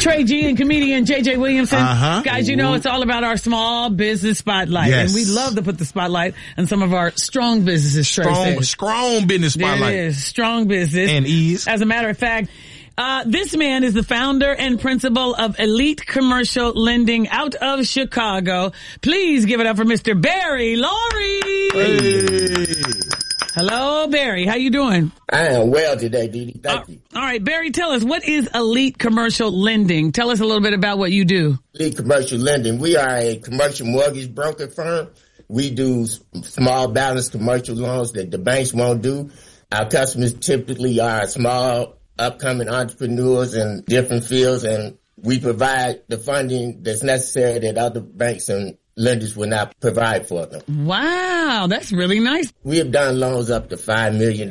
Trey G and comedian JJ Williamson. Guys, you know it's all about our small business spotlight. Yes. And we love to put the spotlight on some of our strong businesses, Trey. Strong business spotlight. It is. Strong business. And ease. As a matter of fact, this man is the founder and principal of Elite Commercial Lending out of Chicago. Please give it up for Mr. Barry Laurie. Hey. Hello, Barry. How you doing? I am well today, Didi. Thank you. All right, Barry, tell us, what is Elite Commercial Lending? Tell us a little bit about what you do. Elite Commercial Lending. We are a commercial mortgage broker firm. We do small balance commercial loans that the banks won't do. Our customers typically are small, upcoming entrepreneurs in different fields, and we provide the funding that's necessary that other banks and lenders will not provide for them. Wow, that's really nice. We have done loans up to $5 million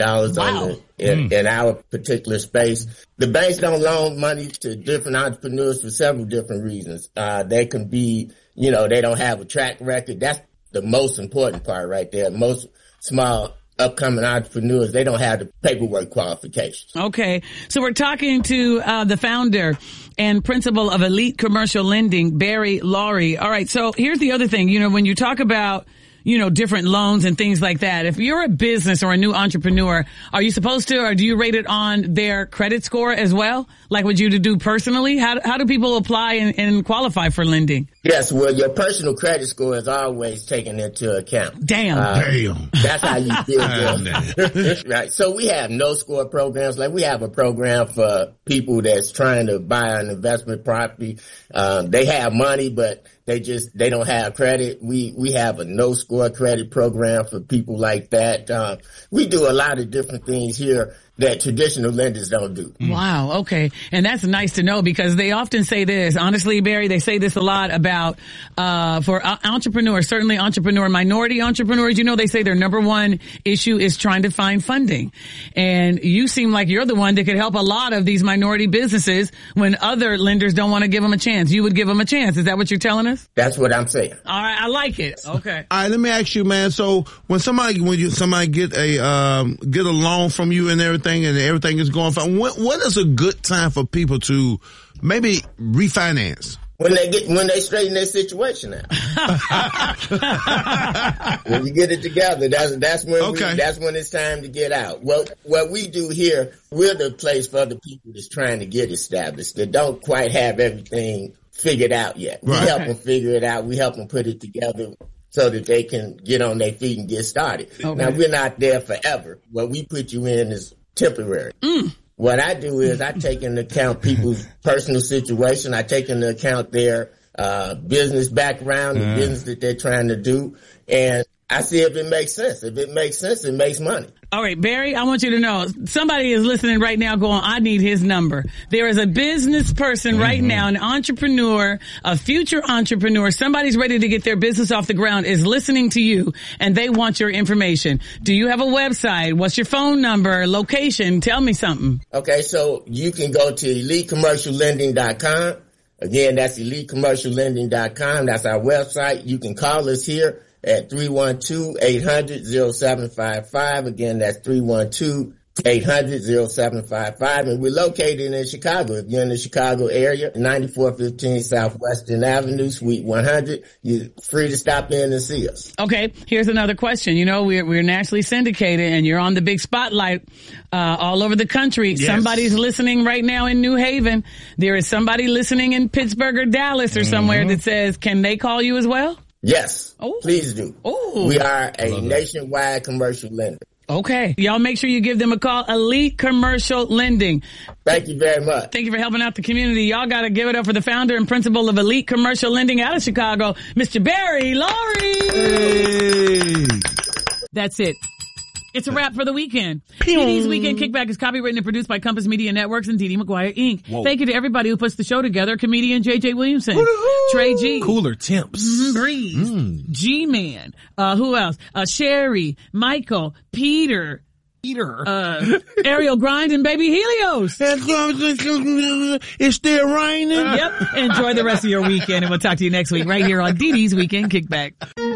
in our particular space. The banks don't loan money to different entrepreneurs for several different reasons. They can be, they don't have a track record. That's the most important part right there. Most small upcoming entrepreneurs, they don't have the paperwork qualifications. Okay. So we're talking to the founder and principal of Elite Commercial Lending, Barry Laurie. All right. So here's the other thing. When you talk about, different loans and things like that, if you're a business or a new entrepreneur, are you supposed to, or do you rate it on their credit score as well? Like what you do personally? How do people apply and qualify for lending? Yes, well, your personal credit score is always taken into account. Damn. That's how you feel. Right. So we have no score programs. Like we have a program for people that's trying to buy an investment property. They have money, but they don't have credit. We have a no score credit program for people like that. We do a lot of different things here that traditional lenders don't do. Wow. Okay. And that's nice to know, because they often say this. Honestly, Barry, they say this a lot about, for entrepreneurs, certainly minority entrepreneurs, they say their number one issue is trying to find funding. And you seem like you're the one that could help a lot of these minority businesses when other lenders don't want to give them a chance. You would give them a chance. Is that what you're telling us? That's what I'm saying. All right. I like it. Okay. All right. Let me ask you, man. So when somebody get a loan from you and everything is going fine, what is a good time for people to maybe refinance? When they straighten their situation out. When you get it together, that's when it's time to get out. Well, what we do here, we're the place for the people that's trying to get established, that don't quite have everything figured out yet. Right. We help them figure it out. We help them put it together so that they can get on their feet and get started. Okay. Now, we're not there forever. What we put you in is temporary. What I do is I take into account people's personal situation. I take into account their business background, the business that they're trying to do, and I see if it makes sense. If it makes sense, it makes money. All right, Barry, I want you to know, somebody is listening right now going, I need his number. There is a business person right now, an entrepreneur, a future entrepreneur, somebody's ready to get their business off the ground, is listening to you, and they want your information. Do you have a website? What's your phone number, location? Tell me something. Okay, so you can go to EliteCommercialLending.com. Again, that's EliteCommercialLending.com. That's our website. You can call us here at 312-800-0755. Again, that's 312-800-0755. And we're located in Chicago. If you're in the Chicago area, 9415 Southwestern Avenue, Suite 100, you're free to stop in and see us. Okay, here's another question. We're nationally syndicated, and you're on the big spotlight all over the country. Yes. Somebody's listening right now in New Haven. There is somebody listening in Pittsburgh or Dallas or somewhere that says, can they call you as well? Yes, please do. We are a nationwide commercial lender. Okay. Y'all make sure you give them a call. Elite Commercial Lending. Thank you very much. Thank you for helping out the community. Y'all got to give it up for the founder and principal of Elite Commercial Lending out of Chicago, Mr. Barry Laurie. Hey. That's it. It's a wrap for the weekend. DD's Weekend Kickback is copywritten and produced by Compass Media Networks and D.D. McGuire, Inc. Whoa. Thank you to everybody who puts the show together. Comedian J.J. Williamson. Woo-hoo! Trey G. Cooler Temps. Breeze. G-Man. Who else? Sherry. Michael. Peter. Ariel Grind and Baby Helios. It's still raining. Yep. Enjoy the rest of your weekend, and we'll talk to you next week right here on DD's Weekend Kickback.